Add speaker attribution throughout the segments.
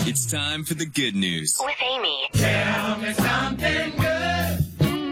Speaker 1: It's time for the good news.
Speaker 2: With Amy.
Speaker 3: Tell me something good.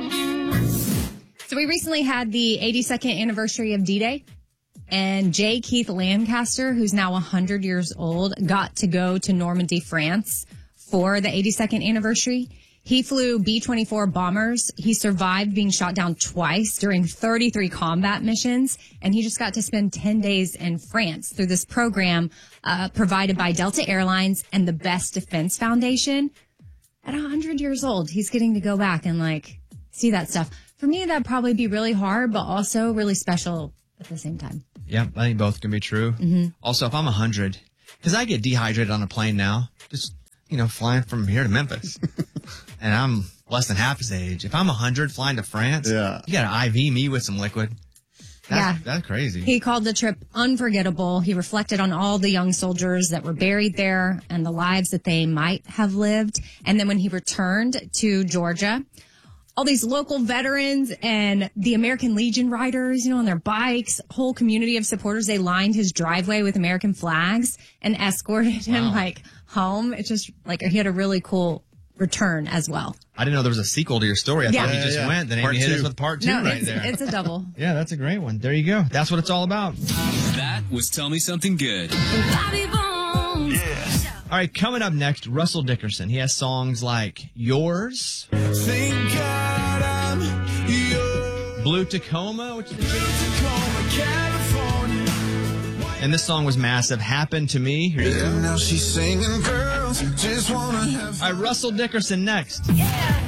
Speaker 4: So we recently had the 82nd anniversary of D-Day, and J. Keith Lancaster, who's now 100 years old, got to go to Normandy, France for the 82nd anniversary. He flew B-24 bombers. He survived being shot down twice during 33 combat missions, and he just got to spend 10 days in France through this program provided by Delta Airlines and the Best Defense Foundation. At 100 years old, he's getting to go back and, see that stuff. For me, that'd probably be really hard, but also really special at the same time.
Speaker 5: Yeah, I think both can be true.
Speaker 4: Mm-hmm.
Speaker 5: Also, if I'm 100, because I get dehydrated on a plane now, just, flying from here to Memphis. And I'm less than half his age. If I'm 100 flying to France, you got to IV me with some liquid. That's crazy.
Speaker 4: He called the trip unforgettable. He reflected on all the young soldiers that were buried there and the lives that they might have lived. And then when he returned to Georgia, all these local veterans and the American Legion riders, on their bikes, whole community of supporters, they lined his driveway with American flags and escorted him home. It's just he had a really cool return as well.
Speaker 5: I didn't know there was a sequel to your story. I thought he just went. Then Amy hit us with part 2 there.
Speaker 4: It's a double.
Speaker 5: Yeah, that's a great one. There you go. That's what it's all about.
Speaker 1: That was Tell Me Something Good.
Speaker 5: All right, coming up next, Russell Dickerson. He has songs like Yours,
Speaker 3: Thank God I'm yours.
Speaker 5: Blue Tacoma, which is
Speaker 3: Tacoma, California.
Speaker 5: and this song was massive. Happened to Me. Here you go.
Speaker 3: Now she's singing, girls just wanna have
Speaker 5: All right, Russell Dickerson next.
Speaker 3: Yeah.